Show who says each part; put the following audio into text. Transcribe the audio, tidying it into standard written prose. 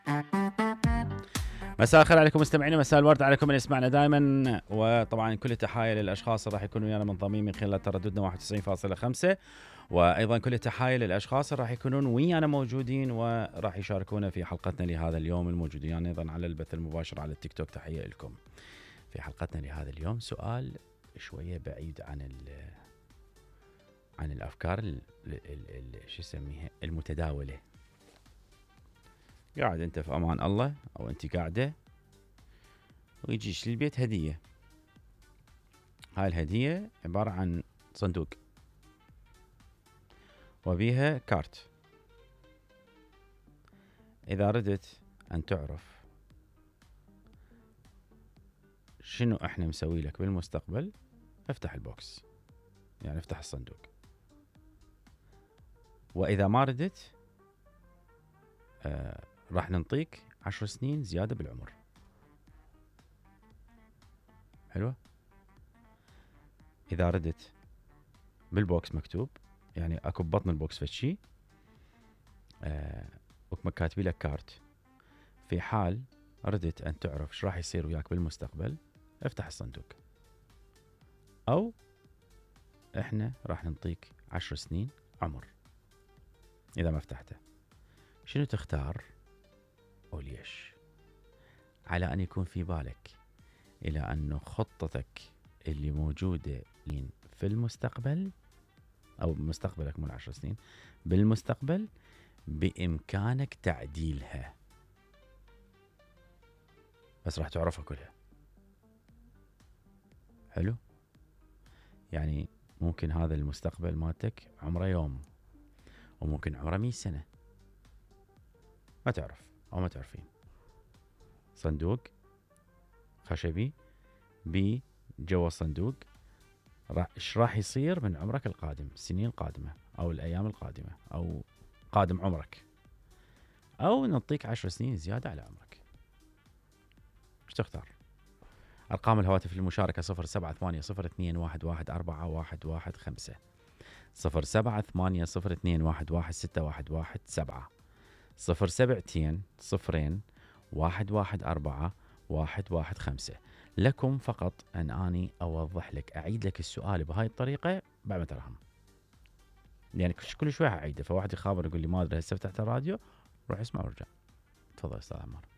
Speaker 1: مساء الخير عليكم مستمعينا، مساء الورد عليكم من يسمعنا دائما، وطبعا كل التحايا للاشخاص اللي راح يكونوا ويانا منضمين من خلال ترددنا 91.5، وايضا كل التحايا للاشخاص اللي راح يكونون ويانا موجودين وراح يشاركونا في حلقتنا لهذا اليوم، الموجودين يعني ايضا على البث المباشر على التيك توك. تحيه لكم. في حلقتنا لهذا اليوم سؤال شويه بعيد عن الافكار شو يسميها المتداوله. قاعد انت في امان الله او انت قاعده ويجيش للبيت هديه. هاي الهديه عباره عن صندوق وبيها كارت. اذا ردت ان تعرف شنو احنا مسوي لك بالمستقبل، افتح البوكس، يعني افتح الصندوق. واذا ما ردت راح ننطيك 10 سنين زيادة بالعمر. حلوة. إذا ردت بالبوكس مكتوب، يعني أكو ببطن البوكس فشي وكاتبي لك كارت، في حال ردت أن تعرف شو راح يصير وياك بالمستقبل، افتح الصندوق، أو إحنا راح ننطيك 10 سنين عمر. إذا ما فتحته شنو تختار وليش؟ على أن يكون في بالك إلى أنه خطتك اللي موجودة في المستقبل، أو مستقبلك مو 10 سنين، بالمستقبل بإمكانك تعديلها، بس راح تعرفها كلها. حلو. يعني ممكن هذا المستقبل مالتك عمره يوم، وممكن عمره 100 سنة، ما تعرف أو ما تعرفين. صندوق خشبي جوا الصندوق ايش راح يصير من عمرك القادم، السنين القادمة أو الأيام القادمة أو قادم عمرك، أو نعطيك 10 سنين زيادة على عمرك. ايش تختار؟ أرقام الهواتف للمشاركة 0780211415 0780211617 0720211415. لكم فقط أن أني أوضح لك، أعيد لك السؤال بهاي الطريقة بعد ما ترهم، يعني كل شوي أعيده، فواحد يخابر يقول لي ما أدري هسه فتحت الراديو، روح اسمع ورجع. تفضل أستاذ عمار.